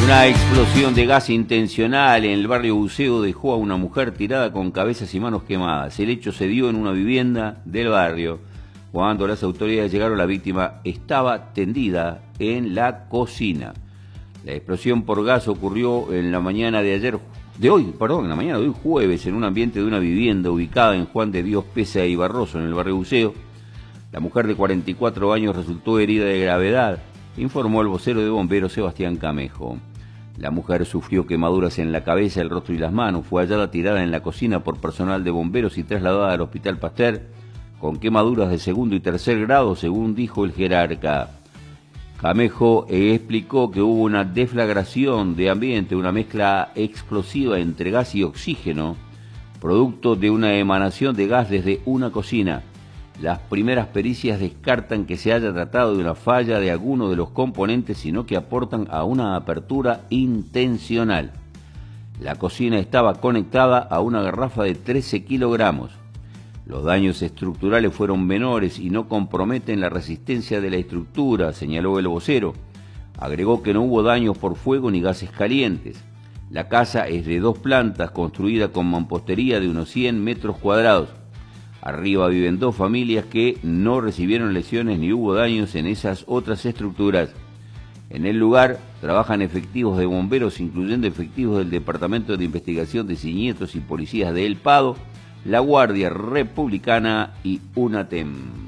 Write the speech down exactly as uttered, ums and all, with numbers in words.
Una explosión de gas intencional en el barrio Buceo dejó a una mujer tirada con cabezas y manos quemadas. El hecho se dio en una vivienda del barrio. Cuando las autoridades llegaron, la víctima estaba tendida en la cocina. La explosión por gas ocurrió en la mañana de ayer, de hoy, perdón, en la mañana de hoy jueves, en un ambiente de una vivienda ubicada en Juan de Dios Pesa y Barroso, en el barrio Buceo. La mujer de cuarenta y cuatro años resultó herida de gravedad, informó el vocero de bomberos Sebastián Camejo. La mujer sufrió quemaduras en la cabeza, el rostro y las manos. Fue hallada tirada en la cocina por personal de bomberos y trasladada al Hospital Pasteur con quemaduras de segundo y tercer grado, según dijo el jerarca. Camejo eh, explicó que hubo una deflagración de ambiente, una mezcla explosiva entre gas y oxígeno, producto de una emanación de gas desde una cocina. Las primeras pericias descartan que se haya tratado de una falla de alguno de los componentes, sino que aportan a una apertura intencional. La cocina estaba conectada a una garrafa de trece kilogramos. Los daños estructurales fueron menores y no comprometen la resistencia de la estructura, señaló el vocero. Agregó que no hubo daños por fuego ni gases calientes. La casa es de dos plantas, construida con mampostería de unos cien metros cuadrados. Arriba viven dos familias que no recibieron lesiones ni hubo daños en esas otras estructuras. En el lugar trabajan efectivos de bomberos, incluyendo efectivos del Departamento de Investigación de Siniestros y policías de El Pado, la Guardia Republicana y UNATEM.